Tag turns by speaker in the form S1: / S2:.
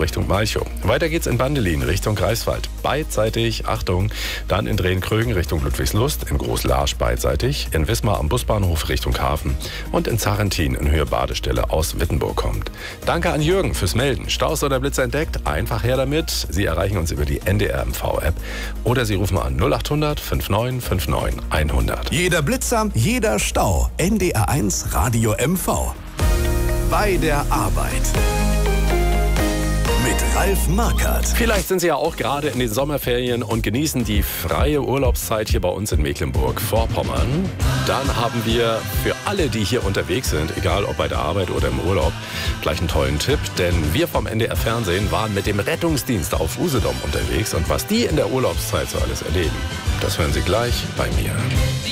S1: Richtung Malchow. Weiter geht's in Bandelin Richtung Greifswald. Beidseitig, Achtung, dann in Drehen-Krögen Richtung Ludwigslust, in Groß-Laasch beidseitig, in Wismar am Busbahnhof Richtung Hafen und in Zarentin in Höhe Badestelle aus Wittenburg kommt. Danke an Jürgen fürs Melden. Staus oder Blitzer entdeckt? Einfach her damit. Sie erreichen uns über die NDR MV-App oder Sie rufen an 0800 59 59 100.
S2: Jeder Blitzer, jeder Stau. NDR1 Radio MV. Bei der Arbeit. Mit Ralf Markert.
S1: Vielleicht sind Sie ja auch gerade in den Sommerferien und genießen die freie Urlaubszeit hier bei uns in Mecklenburg-Vorpommern. Dann haben wir für alle, die hier unterwegs sind, egal ob bei der Arbeit oder im Urlaub, gleich einen tollen Tipp. Denn wir vom NDR Fernsehen waren mit dem Rettungsdienst auf Usedom unterwegs. Und was die in der Urlaubszeit so alles erleben, das hören Sie gleich bei mir.